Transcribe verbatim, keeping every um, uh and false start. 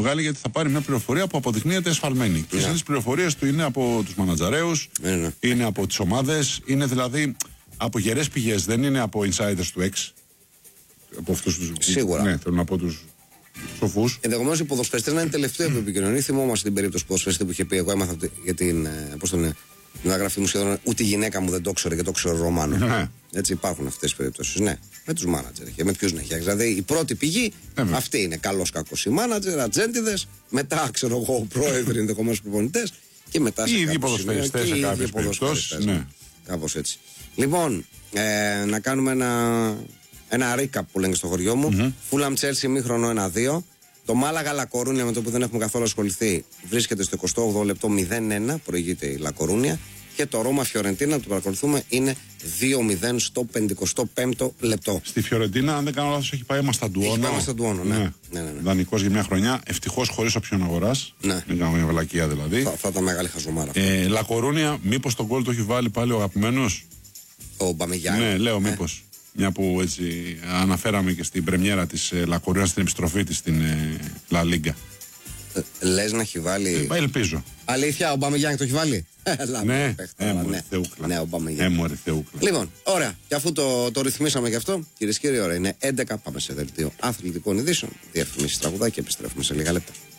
βγάλει γιατί θα πάρει μια πληροφορία που αποδεικνύεται εσφαλμένη. Και yeah. τις πληροφορίες του είναι από τους μανατζαρέους, yeah. είναι από τις ομάδες, είναι δηλαδή από γερές πηγές, δεν είναι από insiders του X. Από αυτούς τους. Σίγουρα. Ναι, θέλω να πω τους σοφούς. Ενδεχομένως οι ποδοσφαιριστές να είναι τελευταίο που επικοινωνεί. Θυμόμαστε την περίπτωση του ποδοσφαιριστή που είχε πει: εγώ έμαθα για την. Πώς το λένε, την αναγραφή μου σχεδόν ούτε η γυναίκα μου δεν το ξέρει και το ξέρω Ρωμάνο. Ναι. Έτσι υπάρχουν αυτές οι περιπτώσεις. Ναι, με τους μάνατζερ και με ποιους να έχει. Δηλαδή η πρώτη πηγή ναι, αυτή είναι. Καλός κακός οι μάνατζερ, ατζέντιδες, μετά ξέρω εγώ πρόεδροι ενδεχομένως προπονητές και μετά οι ίδιοι ποδοσφαιριστές σε κάποιες περιπτώσεις. Ναι. Κάπως έτσι. Λοιπόν, ε, να κάνουμε ένα, ένα recap που λένε στο χωριό μου. Mm-hmm. Φούλαμ Τσέλσι ημίχρονο ένα δύο. Το Μάλαγα Λακορούνια με το που δεν έχουμε καθόλου ασχοληθεί βρίσκεται στο εικοστό όγδοο λεπτό μηδέν ένα. Προηγείται η Λακορούνια. Και το Ρώμα Φιωρεντίνα που το παρακολουθούμε είναι δύο μηδέν στο πενηκοστό πέμπτο λεπτό. Στη Φιωρεντίνα, αν δεν κάνω λάθος, έχει πάει αίμα στα ντουόνο. Έχει πάει αίμα στα ντουόνο, ναι. ναι. ναι, ναι, ναι. Δανεικός για μια χρονιά. Ευτυχώς χωρίς όποιον αγοράς. Ναι. Δεν κάνω μια βλακεία δηλαδή. Θα, θα ήταν μεγάλη χαζομάρα. Ε, Λακορούνια, μήπως τον γκολ το έχει βάλει πάλι ο αγαπημένος. Ο Μπαμεγιάνγκ. Ναι, λέω μήπως. Μια που έτσι αναφέραμε και στην πρεμιέρα της ε, Λακορούνια στην επιστροφή της στην ε, Λα Λίγκα. Ε, λες να έχει βάλει. Ε, ελπίζω. Αλήθεια, ο Μπαμεγιάνγκ το έχει βάλει. Ναι, έμορφη θεούκλα. Ναι, ο Μπαμεγιάνγκ. Έμορφη θεούκλα. Λοιπόν, ωραία. Και αφού το, το ρυθμίσαμε και αυτό, κυρίες και κύριοι, ώρα είναι έντεκα. Πάμε σε δελτίο αθλητικών ειδήσεων. Διαφημίσεις, τραγουδάκια και επιστρέφουμε σε λίγα λεπτά.